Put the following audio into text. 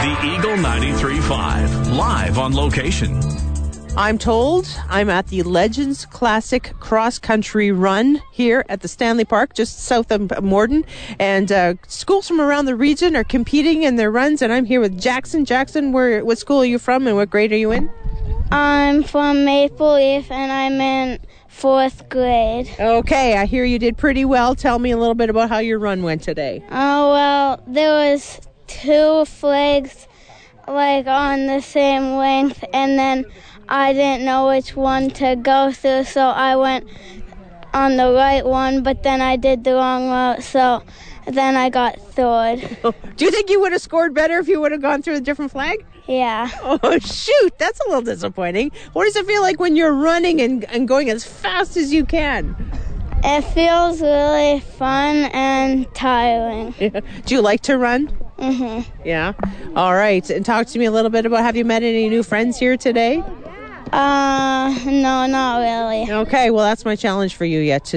The Eagle 93.5, live on location. I'm told I'm at the Legends Classic Cross Country Run here at the Stanley Park, just south of Morden. And schools from around the region are competing in their runs, and I'm here with Jackson. Jackson, what school are you from and what grade are you in? I'm from Maple Leaf, and I'm in 4th grade. Okay, I hear you did pretty well. Tell me a little bit about how your run went today. Oh, well, there was 2 flags, on the same length, and then I didn't know which one to go through, so I went on the right one, but then I did the wrong route, so then I got third. Do you think you would have scored better if you would have gone through a different flag? Yeah. Oh, shoot. That's a little disappointing. What does it feel like when you're running and going as fast as you can? It feels really fun and tiring. Do you like to run? Mm-hmm. Yeah? All right. And talk to me a little bit about, have you met any new friends here today? No, not really. Okay, well, that's my challenge for you yet